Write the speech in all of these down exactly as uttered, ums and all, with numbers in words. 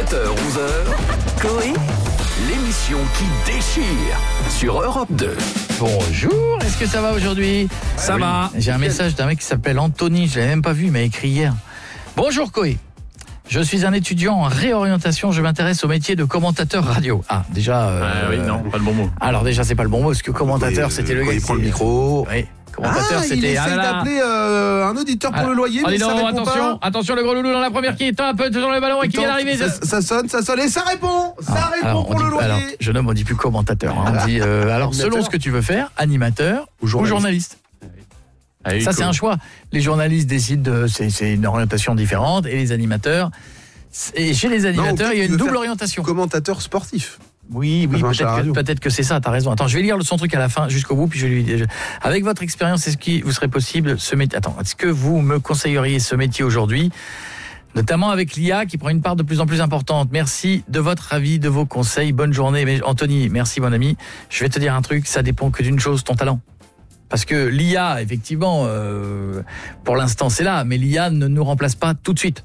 sept heures onze heures, Coé, l'émission qui déchire sur Europe deux. Bonjour, est-ce que ça va aujourd'hui? Ça oui. va. J'ai un message d'un mec qui s'appelle Anthony, je l'avais même pas vu, il m'a écrit hier. Bonjour Coé. Je suis un étudiant en réorientation, je m'intéresse au métier de commentateur radio. Ah, déjà... Euh, ah oui, non, pas le bon mot. Alors déjà, c'est pas le bon mot, parce que commentateur, oui, c'était le gars qui prend le micro. Oui, commentateur, ah, c'était... il essaye ah, là, là. d'appeler euh, un auditeur pour ah, le loyer, oh, mais non, ça répond attention, pas. attention, le gros loulou dans la première qui est un peu sur le ballon et qui vient d'arriver. Ça, ça sonne, ça sonne, et ça répond Ça ah, répond alors, pour dit, le loyer. Alors, jeune homme, on dit plus commentateur. Hein, on dit, euh, alors, selon ce que tu veux faire, animateur ou journaliste. Ou journaliste. Ah oui, ça, cool. C'est un choix. Les journalistes décident, de, c'est, c'est une orientation différente, et les animateurs... Et chez les animateurs, non, il y a une double orientation. Commentateur sportif. Oui, oui, peut-être que, peut-être que c'est ça, t'as raison. Attends, je vais lire son truc à la fin, jusqu'au bout, puis je vais lui dire. Avec votre expérience, est-ce qu'il vous serait possible ce métier? Attends, est-ce que vous me conseilleriez ce métier aujourd'hui, notamment avec l'I A qui prend une part de plus en plus importante? Merci de votre avis, de vos conseils. Bonne journée. Mais Anthony, merci mon ami. Je vais te dire un truc, ça dépend que d'une chose, ton talent. Parce que l'I A, effectivement, euh, pour l'instant, c'est là, mais l'I A ne nous remplace pas tout de suite.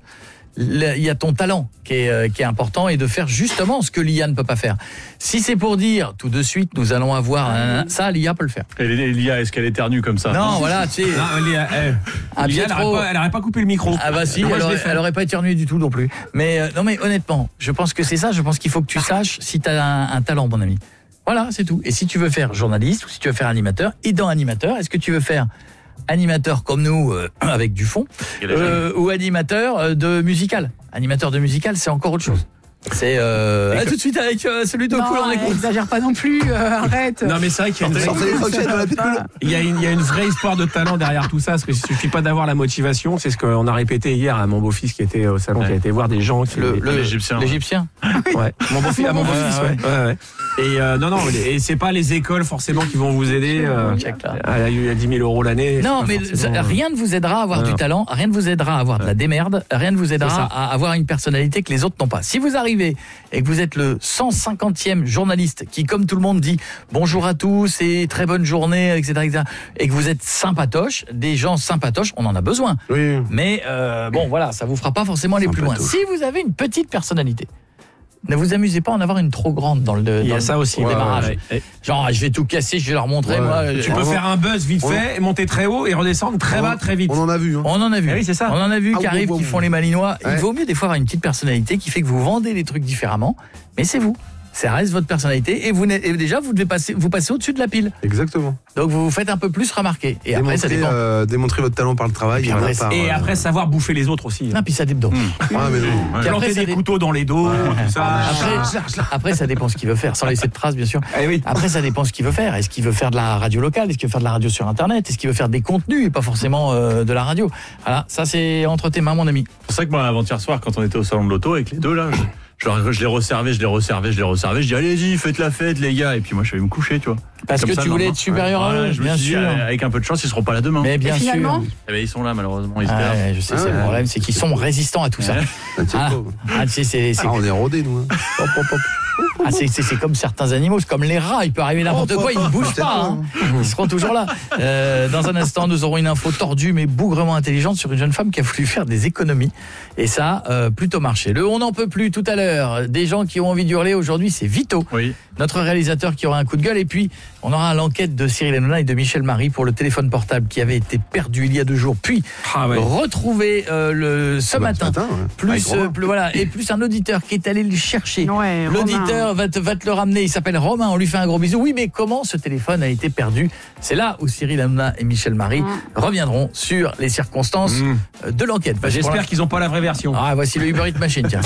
Il y a ton talent qui est, euh, qui est important et de faire justement ce que l'I A ne peut pas faire. Si c'est pour dire tout de suite nous allons avoir un, ça, l'I A peut le faire. Et l'I A, est-ce qu'elle éternue comme ça? Non, voilà, tu sais. L'I A, elle, l'I A, elle n'aurait pas coupé le micro. Ah bah si, elle, aurait, elle aurait pas éternué du tout non plus. Mais euh, non mais honnêtement, je pense que c'est ça. Je pense qu'il faut que tu saches si tu as un, un talent, mon ami. Voilà, c'est tout. Et si tu veux faire journaliste ou si tu veux faire animateur, et dans animateur, est-ce que tu veux faire animateur comme nous euh, avec du fond euh, ou animateur de musical. Animateur de musical, c'est encore autre chose. C'est euh... ah, tout de suite avec euh, celui de cool en écoute. Exagère pas non plus, euh, arrête. Non mais c'est vrai qu'il y a une vraie... il y a une, il y a une vraie histoire de talent derrière tout ça, parce qu'il suffit pas d'avoir la motivation. C'est ce qu'on a répété hier à mon beau-fils qui était au salon, ouais. Qui a été voir des gens. Qui le, le, l'Égyptien. L'Égyptien. Ouais. Mon beau-fils, à mon beau-fils. Ouais. Ouais. Ouais, ouais. Et euh, non non, et c'est pas les écoles forcément qui vont vous aider. Euh, à, à dix mille euros l'année. Non mais forcément... rien ne vous aidera à avoir ouais. du talent, rien ne vous aidera à avoir de la démerde, rien ne vous aidera à avoir une personnalité que les autres n'ont pas. Si vous arrivez et que vous êtes le cent cinquantième journaliste qui, comme tout le monde, dit bonjour à tous et très bonne journée, et cetera, et cetera, et que vous êtes sympatoche, des gens sympatoches, on en a besoin. Oui. Mais euh, bon, voilà, ça vous fera pas forcément aller plus loin. Si vous avez une petite personnalité, ne vous amusez pas à en avoir une trop grande dans le, dans il y a le, ça aussi, le ouais, démarrage. Ouais, ouais. Genre, je vais tout casser, je vais leur montrer. Ouais. Moi, tu peux faire un buzz vite fait, monter très haut et redescendre très bas très vite. On en a vu. Hein. On en a vu. Ah oui, c'est ça. On en a vu ah, qui arrivent, bon, bon, qui font les malinois. Ouais. Il vaut mieux des fois avoir une petite personnalité qui fait que vous vendez les trucs différemment, mais c'est vous. Ça reste votre personnalité et vous et déjà vous devez passer vous passez au-dessus de la pile. Exactement. Donc vous vous faites un peu plus remarquer et démontrer, après ça dépend. Euh, démontrer votre talent par le travail et, après, par, et euh... après savoir bouffer les autres aussi. Non puis ça dépend. Mmh. Ah mais non. Ouais. Planter des dé... couteaux dans les dos, ouais. tout ça. Après, après ça dépend ce qu'il veut faire sans laisser de traces bien sûr. Eh oui. Après ça dépend ce qu'il veut faire. Est-ce qu'il veut faire de la radio locale? Est-ce qu'il veut faire de la radio sur internet? Est-ce qu'il veut faire des contenus et pas forcément euh, de la radio? Voilà, ça c'est entre tes mains mon ami. C'est ça que moi avant-hier soir quand on était au salon de l'auto avec les deux là, je... Je, je l'ai resservé, je l'ai resservé, je l'ai resservé. Je dis allez-y, faites la fête les gars. Et puis moi je vais me coucher, tu vois. Parce comme que ça, tu voulais être supérieur à eux, ouais, bien sûr. Dit, avec un peu de chance, ils seront pas là demain. Mais bien sûr. Eh ben, ils sont là malheureusement. Ils ah, ouais, je sais, ah, c'est ouais. le problème, c'est qu'ils sont résistants à tout ça. Ah, ah, ah, tu sais, c'est, c'est... Ah, on est rodés nous. Hein. Hop, hop, hop. Ah, c'est, c'est, c'est comme certains animaux, c'est comme les rats, il peut arriver n'importe oh, quoi, ils ne bougent pas. Hein. Ils seront toujours là. Euh, dans un instant, nous aurons une info tordue mais bougrement intelligente sur une jeune femme qui a voulu faire des économies. Et ça a euh, plutôt marché. Le on n'en peut plus tout à l'heure. Des gens qui ont envie de hurler aujourd'hui, c'est Vito, oui. Notre réalisateur qui aura un coup de gueule. Et puis, on aura l'enquête de Cyril Hanouna et de Michel Marie pour le téléphone portable qui avait été perdu il y a deux jours, puis ah, ouais. retrouvé euh, le, ce ah, matin. matin ouais. Plus, euh, plus, voilà, et plus un auditeur qui est allé le chercher. Ouais, L'auditeur va te, va te le ramener. Il s'appelle Romain. On lui fait un gros bisou. Oui, mais comment ce téléphone a été perdu? C'est là où Cyril Hanouna et Michel Marie mmh. reviendront sur les circonstances mmh. de l'enquête. Bah, j'espère qu'ils n'ont pas la vraie version. Ah, voici le Uber Eats Machine, tiens.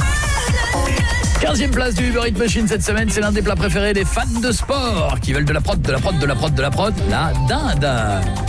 quinzième place du Uber Eats Machine cette semaine, c'est l'un des plats préférés des fans de sport qui veulent de la prod, de la prod, de la prod, de la prod, la dinde.